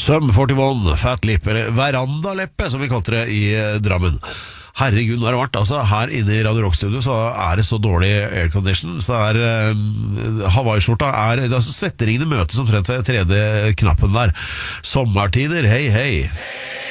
Sum 41, Fat Lip, eller Verandaleppe som vi kalte det i Drammen. Herregud, nå har det vært, altså her inne i Radio Rock-studio så det så dårlig aircondition, så Hawaii-skjorta altså, svetteringene møtes omtrent ved tredje knappen der. Sommertider, hei hei.